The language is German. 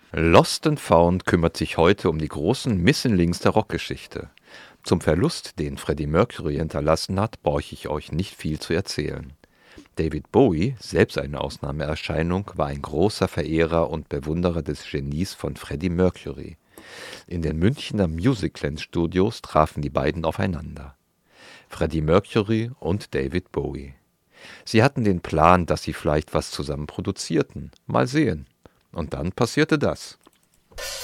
Lost and Found kümmert sich heute um die großen Missing Links der Rockgeschichte. Zum Verlust, den Freddie Mercury hinterlassen hat, brauche ich euch nicht viel zu erzählen. David Bowie, selbst eine Ausnahmeerscheinung, war ein großer Verehrer und Bewunderer des Genies von Freddie Mercury. In den Münchner Musicland Studios trafen die beiden aufeinander. Freddie Mercury und David Bowie. Sie hatten den Plan, dass sie vielleicht was zusammen produzierten. Mal sehen. Und dann passierte das.